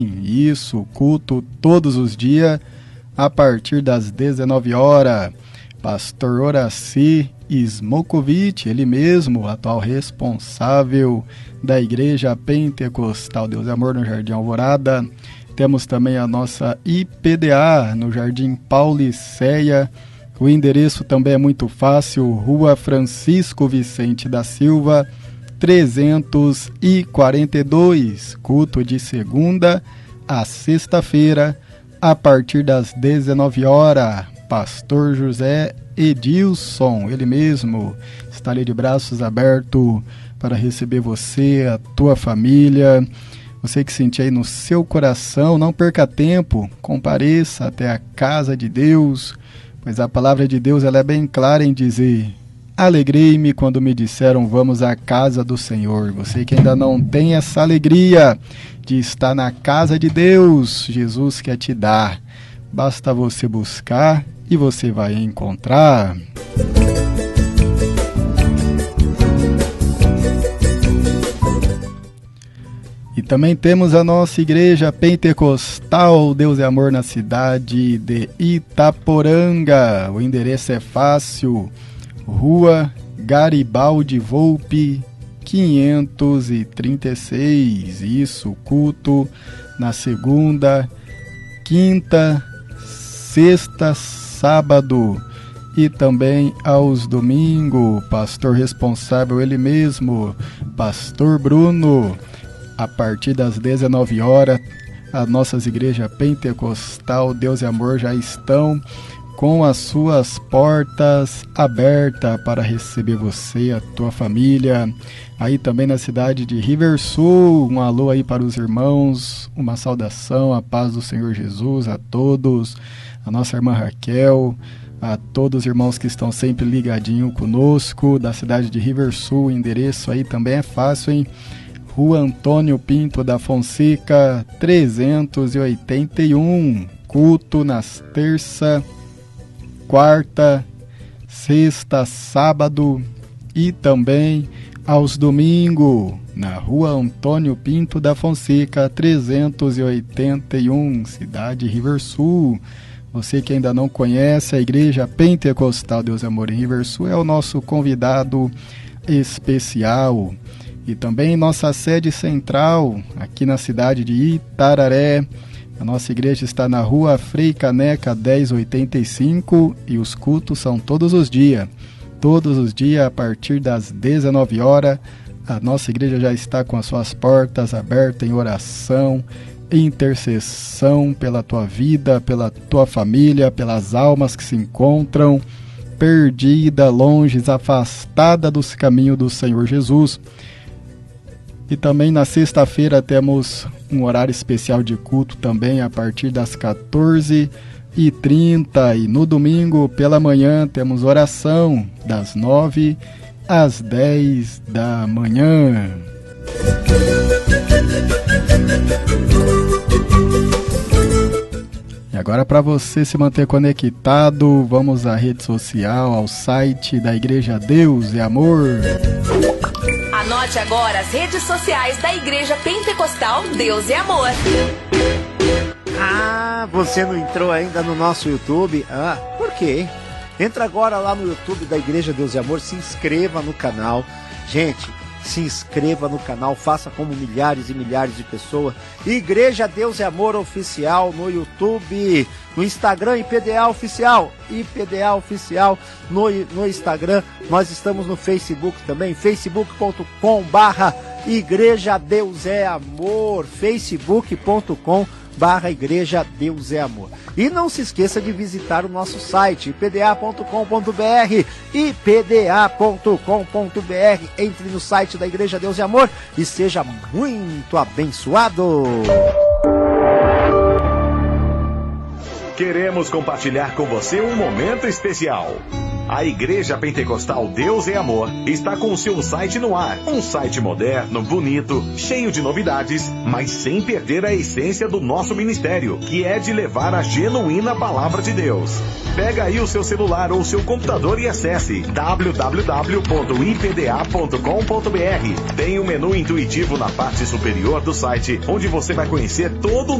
Isso, culto todos os dias, a partir das 19 horas. Pastor Horaci Smokovic, ele mesmo, atual responsável da Igreja Pentecostal Deus e Amor no Jardim Alvorada. Temos também a nossa IPDA no Jardim Pauliceia. O endereço também é muito fácil, Rua Francisco Vicente da Silva, 342, culto de segunda a sexta-feira, a partir das 19 horas. Pastor José Edilson, ele mesmo, está ali de braços abertos para receber você, a tua família. Você que sentir aí no seu coração, não perca tempo, compareça até a casa de Deus, pois a palavra de Deus ela é bem clara em dizer: alegrei-me quando me disseram vamos à casa do Senhor. Você que ainda não tem essa alegria de estar na casa de Deus, Jesus quer te dar. Basta você buscar e você vai encontrar. E também temos a nossa igreja pentecostal Deus é Amor na cidade de Itaporanga. O endereço é fácil, Rua Garibaldi Volpe 536. Isso, culto na segunda, quinta, sexta, sábado e também aos domingos. Pastor responsável ele mesmo, Pastor Bruno. A partir das 19 horas, as nossas igrejas pentecostal Deus e Amor já estão com as suas portas abertas para receber você, a tua família. Aí também na cidade de Riversul, um alô aí para os irmãos, uma saudação, a paz do Senhor Jesus a todos, a nossa irmã Raquel, a todos os irmãos que estão sempre ligadinho conosco, da cidade de Riversul. O endereço aí também é fácil, hein? Rua Antônio Pinto da Fonseca, 381, culto nas terça, quarta, sexta, sábado e também aos domingos, na Rua Antônio Pinto da Fonseca, 381, cidade Riversul. Você que ainda não conhece a Igreja Pentecostal Deus e Amor em Riversul é o nosso convidado especial. E também nossa sede central, aqui na cidade de Itararé. A nossa igreja está na Rua Frei Caneca 1085 e os cultos são todos os dias. Todos os dias, a partir das 19 horas, a nossa igreja já está com as suas portas abertas em oração, intercessão pela tua vida, pela tua família, pelas almas que se encontram perdida, longe, afastada dos caminhos do Senhor Jesus. E também na sexta-feira temos um horário especial de culto também a partir das 14h30. E no domingo pela manhã temos oração das 9 às 10 da manhã. E agora, para você se manter conectado, vamos à rede social, ao site da Igreja Deus e Amor. Anote agora as redes sociais da Igreja Pentecostal Deus e Amor. Ah, você não entrou ainda no nosso YouTube? Ah, por quê? Entra agora lá no YouTube da Igreja Deus e Amor, se inscreva no canal. Gente, se inscreva no canal, faça como milhares e milhares de pessoas. Igreja Deus e Amor Oficial no YouTube, no Instagram IPDA Oficial, IPDA Oficial no Instagram. Nós estamos no Facebook também, facebook.com/Igreja Deus é Amor, facebook.com/Igreja Deus é Amor. E não se esqueça de visitar o nosso site ipda.com.br, ipda.com.br. Entre no site da Igreja Deus e Amor e seja muito abençoado. Queremos compartilhar com você um momento especial. A Igreja Pentecostal Deus é Amor está com o seu site no ar. Um site moderno, bonito, cheio de novidades, mas sem perder a essência do nosso ministério, que é de levar a genuína palavra de Deus. Pega aí o seu celular ou seu computador e acesse www.ipda.com.br. Tem um menu intuitivo na parte superior do site, onde você vai conhecer todo o